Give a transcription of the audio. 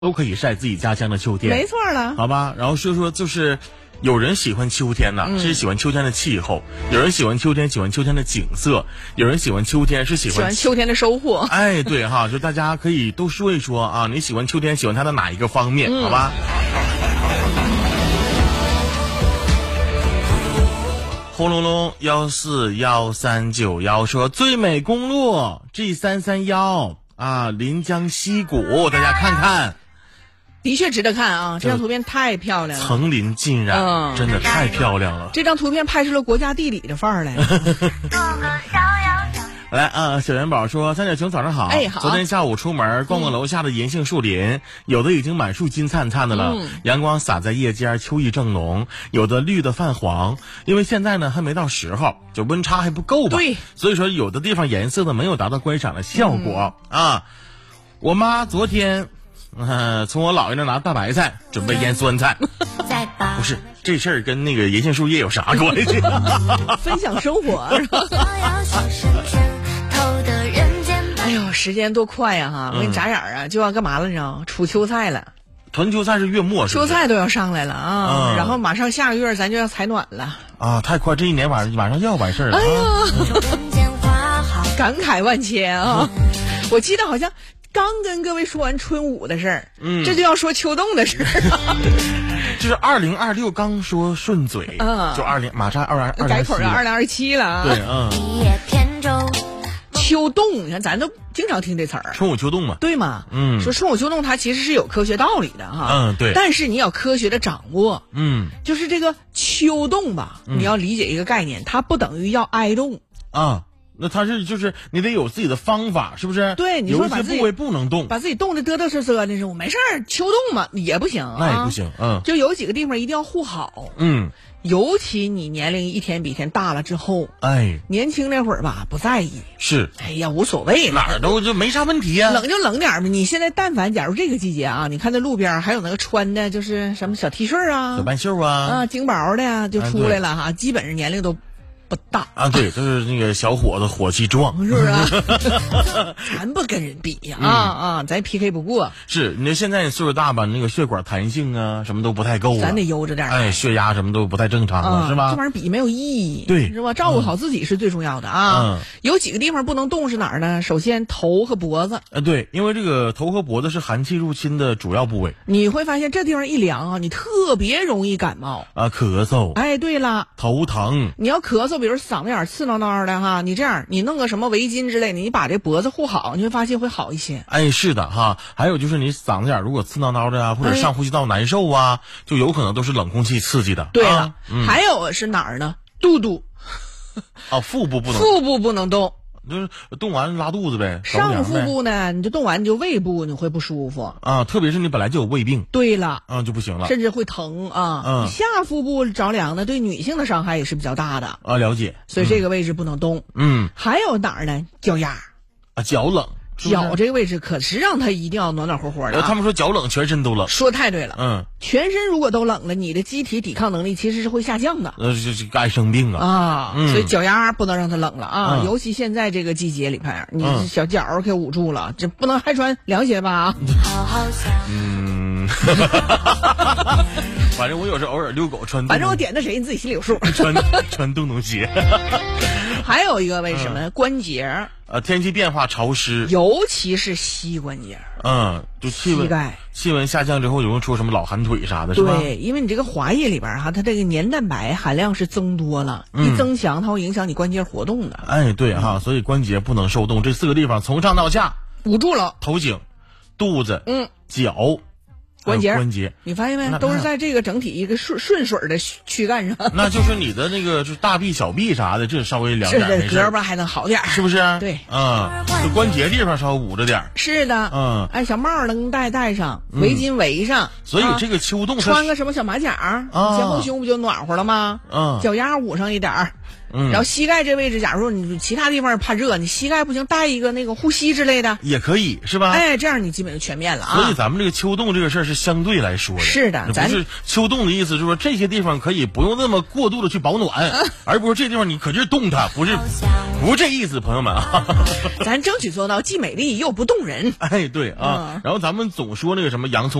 都可以晒自己家乡的秋天， 没错了， 好吧？然后说就是有人喜欢秋天呢，是喜欢秋天的气候；有人喜欢秋天，喜欢秋天的景色；有人喜欢秋天，是喜欢秋天的收获。 哎，对哈，就大家可以都说一说啊，你喜欢秋天，喜欢它的哪一个方面，好吧？轰隆隆14139说最美公路 G331啊，临江溪谷，大家看看。 的确值得看啊！这张图片太漂亮了， 层林尽染，真的太漂亮了。 这张图片拍出了国家地理的范儿来。 来啊，小元宝说：“三角熊早上好。 哎，好。 昨天下午出门逛逛楼下的银杏树林，有的已经满树金灿灿的了，阳光洒在叶间，秋意正浓；有的绿的泛黄，因为现在呢还没到时候，就温差还不够吧。 对， 所以说有的地方颜色呢没有达到观赏的效果啊。我妈昨天。”从我姥爷那拿大白菜准备腌酸菜，不是这事儿跟那个银杏树叶有啥关系？ 分享生活。哎呦，时间多快呀哈！我跟你眨眼啊，就要干嘛了你知道？储秋菜了。 囤秋菜是月末， 秋菜都要上来了啊！然后马上下个月咱就要采暖了啊！太快，这一年晚上要完事儿了。哎呀，感慨万千啊！我记得好像。刚跟各位说完春捂的事儿，这就要说秋冻的事儿。 就是2026刚说顺嘴，就马上2027 改口了2027了啊。 对， 秋冻，你看咱都经常听这词儿， 春捂秋冻嘛， 对嘛？说春捂秋冻它其实是有科学道理的哈。 对。 但是你要科学的掌握，就是这个秋冻吧，你要理解一个概念，它不等于要挨冻啊。那它是就是你得有自己的方法，是不是？ 对，你说有一些部位不能动， 把自己冻得嘚嘚瑟瑟的，我没事儿，秋冻嘛也不行啊， 那也不行， 就有几个地方一定要护好，尤其你年龄一天比一天大了之后，年轻那会儿吧不在意， 是， 哎呀无所谓了， 哪儿都就没啥问题呀， 冷就冷点儿吧。你现在但凡假如这个季节啊，你看那路边还有那个穿的就是什么小 T 恤啊、 小半袖啊、 精薄的呀就出来了哈，基本上年龄都不大啊，对，就是那个小伙子火气壮， 是不是？咱不跟人比呀，咱 PK 不过。 是你现在岁数大吧，那个血管弹性啊，什么都不太够了， 咱得悠着点血压什么都不太正常了，是吧？ 这玩意儿比没有意义， 对， 是吧？照顾好自己是最重要的啊。有几个地方不能动是哪儿呢？首先头和脖子。 对，因为这个头和脖子是寒气入侵的主要部位。 你会发现这地方一凉啊，你特别容易感冒啊，咳嗽。 哎，对了， 头疼。 你要咳嗽。比如嗓子眼刺挠挠的哈，你这样你弄个什么围巾之类的，你把这脖子护好，你会发现会好一些。 哎，是的哈，还有就是你嗓子眼如果刺挠挠的啊，或者上呼吸道难受啊，就有可能都是冷空气刺激的。 对了，还有是哪儿呢？肚肚。 腹部不能。 腹部不能动。 就是动完拉肚子呗。 上腹部呢，你就动完你就胃部你会不舒服啊，特别是你本来就有胃病。 对了， 就不行了， 甚至会疼啊。下腹部着凉呢，对女性的伤害也是比较大的啊。了解， 所以这个位置不能动。还有哪儿呢？脚丫啊，脚冷。 脚这个位置可是让它一定要暖暖和和的。 他们说脚冷全身都冷， 说太对了。全身如果都冷了，你的机体抵抗能力其实是会下降的。 这爱生病啊所以脚丫不能让它冷了啊。尤其现在这个季节里边，你小脚给捂住了，这不能还穿凉鞋吧？ 反正我有时候偶尔遛狗穿， 反正我点的谁你自己心里有数。 穿洞洞鞋。 还有一个为什么关节？ 天气变化潮湿， 尤其是膝关节。 就气温下降之后，容易出什么老寒腿啥的，是吧？ 对，因为你这个滑液里边它这个黏蛋白含量是增多了，一增强它会影响你关节活动的。 哎，对哈，所以关节不能受冻，这4个地方从上到下捂住了， 头颈、肚子、脚。关节， 你发现没？都是在这个整体一个顺水的躯干上。 那就是你的那个，就是大臂、小臂啥的，这稍微凉点， 是胳膊还能好点， 是不是？ 对， 就关节地方稍微捂着点。 是的，小帽能戴上，围巾围上。 所以这个秋冻穿个什么小马甲，前后胸不就暖和了吗？脚丫捂上一点， 然后膝盖这位置，假如你其他地方怕热，你膝盖不行，带一个那个护膝之类的也可以，是吧？ 哎，这样你基本就全面了啊。 所以咱们这个秋冻这个事儿是相对来说的。 是的， 不是秋冻的意思，就是说这些地方可以不用那么过度的去保暖，而不是这地方你可劲冻它，不是这意思，朋友们啊。 咱争取做到既美丽又不冻人。 哎，对啊。然后咱们总说那个什么洋葱